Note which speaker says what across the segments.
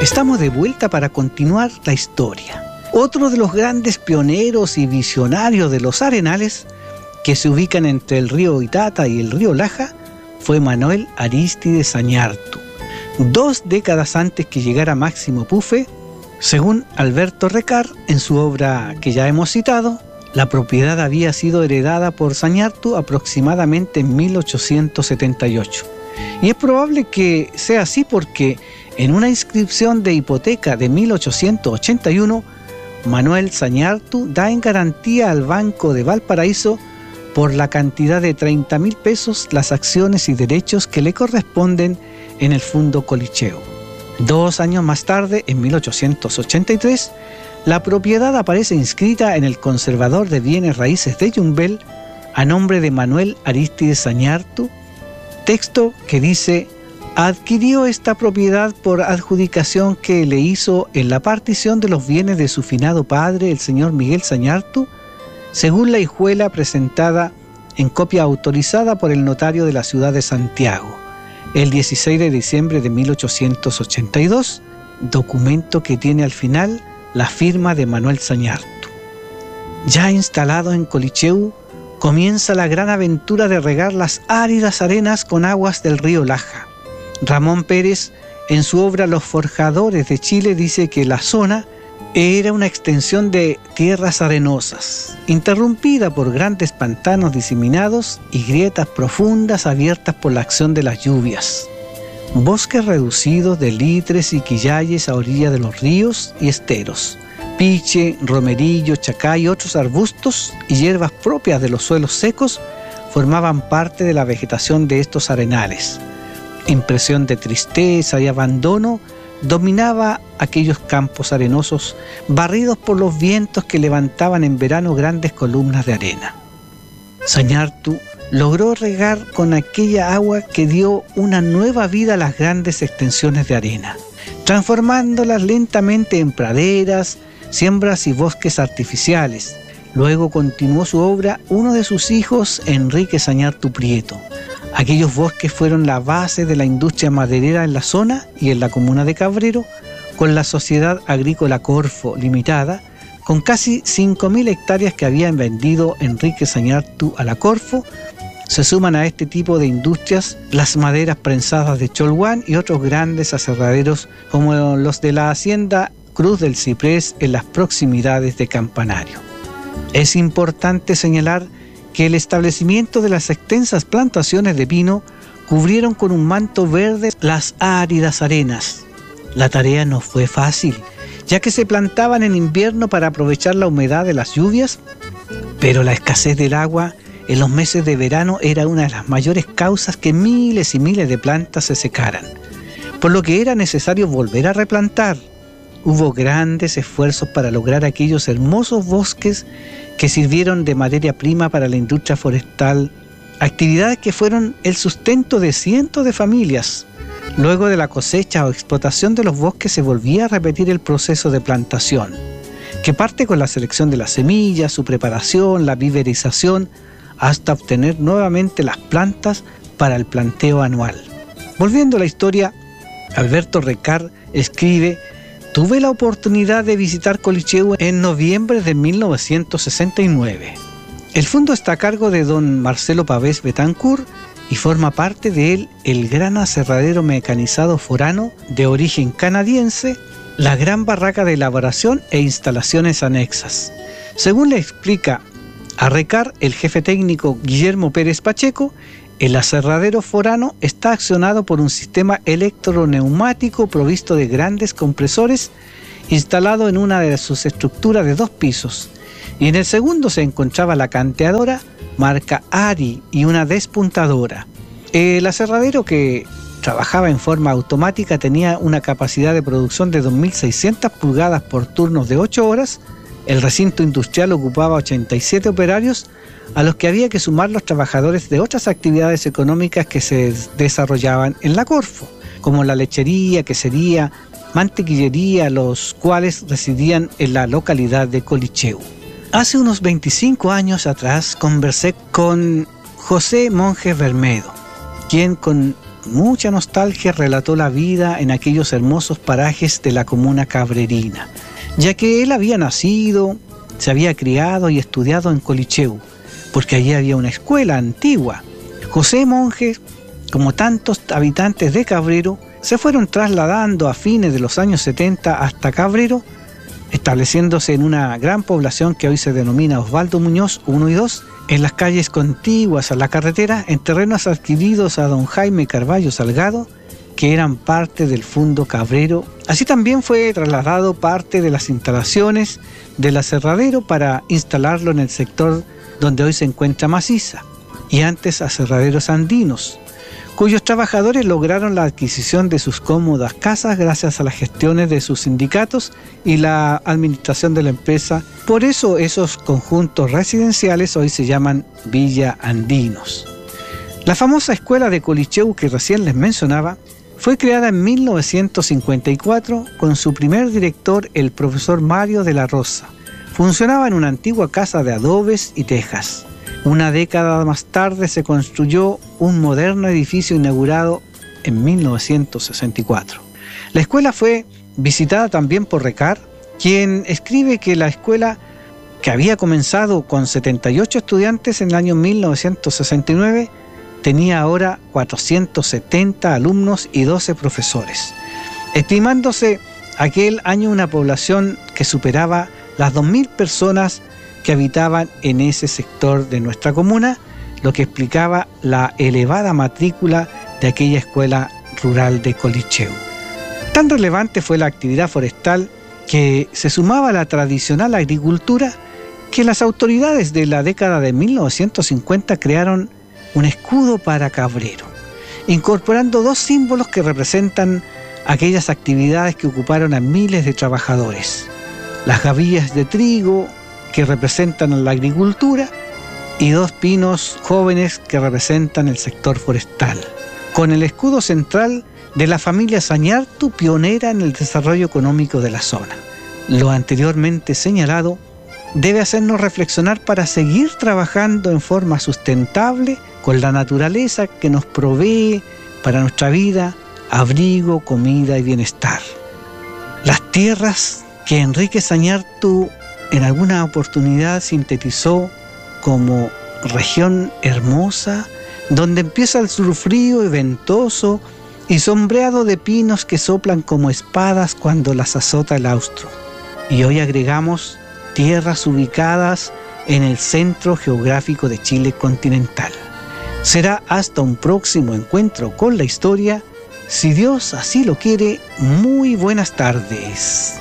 Speaker 1: Estamos de vuelta para continuar la historia. Otro de los grandes pioneros y visionarios de los arenales, que se ubican entre el río Itata y el río Laja, fue Manuel Arístides Zañartu. 2 décadas antes que llegara Máximo Pufe, según Alberto Recart, en su obra que ya hemos citado, la propiedad había sido heredada por Zañartu aproximadamente en 1878. Y es probable que sea así porque en una inscripción de hipoteca de 1881, Manuel Zañartu da en garantía al Banco de Valparaíso por la cantidad de 30.000 pesos las acciones y derechos que le corresponden en el Fundo Colicheo. 2 años más tarde, en 1883, la propiedad aparece inscrita en el Conservador de Bienes Raíces de Yumbel a nombre de Manuel Arístides Zañartu, texto que dice: adquirió esta propiedad por adjudicación que le hizo en la partición de los bienes de su finado padre, el señor Miguel Zañartu, según la hijuela presentada en copia autorizada por el notario de la ciudad de Santiago, el 16 de diciembre de 1882, documento que tiene al final la firma de Manuel Zañartu. Ya instalado en Colicheu, comienza la gran aventura de regar las áridas arenas con aguas del río Laja. Ramón Pérez, en su obra Los Forjadores de Chile, dice que la zona era una extensión de tierras arenosas, interrumpida por grandes pantanos diseminados y grietas profundas abiertas por la acción de las lluvias. Bosques reducidos de litres y quillayes a orilla de los ríos y esteros, piche, romerillo, chacay y otros arbustos y hierbas propias de los suelos secos formaban parte de la vegetación de estos arenales. Impresión de tristeza y abandono dominaba aquellos campos arenosos barridos por los vientos que levantaban en verano grandes columnas de arena. Zañartu logró regar con aquella agua que dio una nueva vida a las grandes extensiones de arena, transformándolas lentamente en praderas, siembras y bosques artificiales. Luego continuó su obra uno de sus hijos, Enrique Zañartu Prieto. Aquellos bosques fueron la base de la industria maderera en la zona y en la comuna de Cabrero, con la Sociedad Agrícola Corfo Limitada, con casi 5.000 hectáreas que habían vendido Enrique Zañartu a la Corfo. Se suman a este tipo de industrias las maderas prensadas de Cholguán y otros grandes aserraderos como los de la hacienda Cruz del Ciprés en las proximidades de Campanario. Es importante señalar que el establecimiento de las extensas plantaciones de pino cubrieron con un manto verde las áridas arenas. La tarea no fue fácil, ya que se plantaban en invierno para aprovechar la humedad de las lluvias, pero la escasez del agua en los meses de verano era una de las mayores causas que miles y miles de plantas se secaran, por lo que era necesario volver a replantar. Hubo grandes esfuerzos para lograr aquellos hermosos bosques que sirvieron de materia prima para la industria forestal, actividades que fueron el sustento de cientos de familias. Luego de la cosecha o explotación de los bosques se volvía a repetir el proceso de plantación, que parte con la selección de las semillas, su preparación, la viverización, hasta obtener nuevamente las plantas para el planteo anual. Volviendo a la historia, Alberto Recart escribe: tuve la oportunidad de visitar Colicheu en noviembre de 1969. El fondo está a cargo de don Marcelo Pavés Betancourt y forma parte de él el gran aserradero mecanizado forano de origen canadiense, la gran barraca de elaboración e instalaciones anexas. Según le explica a Recart el jefe técnico Guillermo Pérez Pacheco, el aserradero forano está accionado por un sistema electroneumático provisto de grandes compresores instalado en una de sus estructuras de 2 pisos, y en el segundo se encontraba la canteadora marca Ari y una despuntadora. El aserradero, que trabajaba en forma automática, tenía una capacidad de producción de 2.600 pulgadas por turnos de 8 horas. El recinto industrial ocupaba 87 operarios, a los que había que sumar los trabajadores de otras actividades económicas que se desarrollaban en la Corfo, como la lechería, quesería, mantequillería, los cuales residían en la localidad de Colicheu. Hace unos 25 años atrás conversé con José Monjes Bermedo, quien con mucha nostalgia relató la vida en aquellos hermosos parajes de la comuna cabrerina, ya que él había nacido, se había criado y estudiado en Colicheu, porque allí había una escuela antigua. José Monge, como tantos habitantes de Cabrero, se fueron trasladando a fines de los años 70 hasta Cabrero, estableciéndose en una gran población que hoy se denomina Osvaldo Muñoz 1 y 2, en las calles contiguas a la carretera, en terrenos adquiridos a don Jaime Carballo Salgado, que eran parte del Fundo Cabrero. Así también fue trasladado parte de las instalaciones del aserradero para instalarlo en el sector donde hoy se encuentra Maciza, y antes Aserraderos Andinos, cuyos trabajadores lograron la adquisición de sus cómodas casas gracias a las gestiones de sus sindicatos y la administración de la empresa. Por eso esos conjuntos residenciales hoy se llaman Villa Andinos. La famosa escuela de Colicheu que recién les mencionaba fue creada en 1954 con su primer director, el profesor Mario de la Rosa. Funcionaba en una antigua casa de adobes y tejas. Una década más tarde se construyó un moderno edificio inaugurado en 1964. La escuela fue visitada también por Recart, quien escribe que la escuela, que había comenzado con 78 estudiantes en el año 1969, tenía ahora 470 alumnos y 12 profesores, estimándose aquel año una población que superaba las 2.000 personas que habitaban en ese sector de nuestra comuna, lo que explicaba la elevada matrícula de aquella escuela rural de Colicheu. Tan relevante fue la actividad forestal que se sumaba a la tradicional agricultura que las autoridades de la década de 1950 crearon un escudo para Cabrero, incorporando dos símbolos que representan aquellas actividades que ocuparon a miles de trabajadores: las gavillas de trigo, que representan la agricultura, y dos pinos jóvenes que representan el sector forestal, con el escudo central de la familia Sañartu, pionera en el desarrollo económico de la zona. Lo anteriormente señalado debe hacernos reflexionar para seguir trabajando en forma sustentable con la naturaleza que nos provee para nuestra vida abrigo, comida y bienestar. Las tierras que Enrique Sañartu en alguna oportunidad sintetizó como región hermosa, donde empieza el sur frío y ventoso y sombreado de pinos que soplan como espadas cuando las azota el austro. Y hoy agregamos tierras ubicadas en el centro geográfico de Chile continental. Será hasta un próximo encuentro con la historia, si Dios así lo quiere. Muy buenas tardes.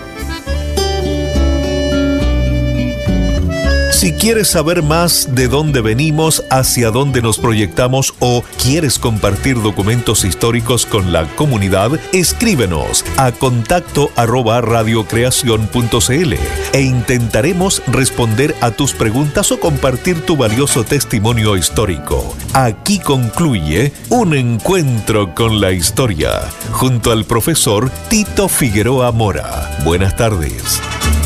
Speaker 2: Si quieres saber más de dónde venimos, hacia dónde nos proyectamos o quieres compartir documentos históricos con la comunidad, escríbenos a contacto@radiocreacion.cl e intentaremos responder a tus preguntas o compartir tu valioso testimonio histórico. Aquí concluye Un Encuentro con la Historia, junto al profesor Tito Figueroa Mora. Buenas tardes.